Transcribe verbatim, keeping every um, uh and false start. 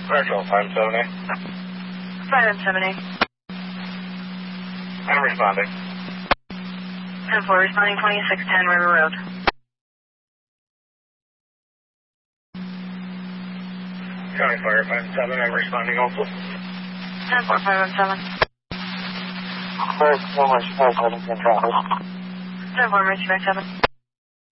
Virtual five seven eight. five seven eight. I'm responding. ten four, responding twenty-six ten River Road. County Fire five seven, I'm responding also. ten four, five one seven. First, one more support, coding control. ten four, Mercy five seven.